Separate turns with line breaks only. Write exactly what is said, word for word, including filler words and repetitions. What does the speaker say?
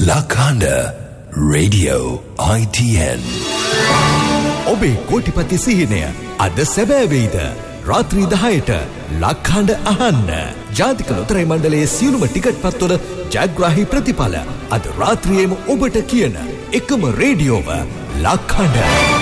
Lakanda Radio I T N.
ඔබේ කෝටිපති සිහිනය අද සැබෑ වෙයිද? රාත්‍රී දහයට ලක්හඬ අහන්න. ජාතික ලොතරැයි මණ්ඩලයේ සියලුම ටිකට් පත්වල ජයග්‍රාහී ප්‍රතිඵල අද රාත්‍රියේම ඔබට කියන එකම රේඩියෝව ලක්හඬ.